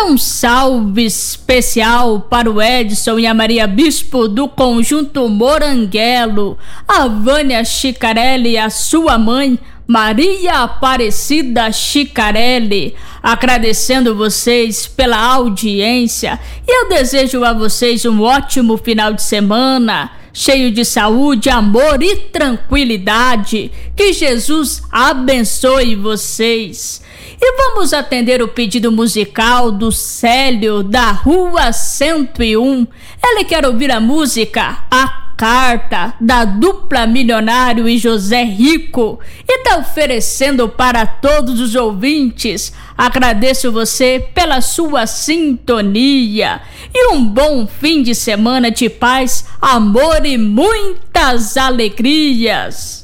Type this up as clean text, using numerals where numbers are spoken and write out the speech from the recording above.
Um salve especial para o Edson e a Maria Bispo do Conjunto Moranguelo, a Vânia Chicarelli e a sua mãe, Maria Aparecida Chicarelli, agradecendo vocês pela audiência, e eu desejo a vocês um ótimo final de semana, cheio de saúde, amor e tranquilidade. Que Jesus abençoe vocês. E vamos atender o pedido musical do Célio, da Rua 101. Ele quer ouvir a música A Carta, da dupla Milionário e José Rico, e está oferecendo para todos os ouvintes. Agradeço você pela sua sintonia e um bom fim de semana de paz, amor e muitas alegrias.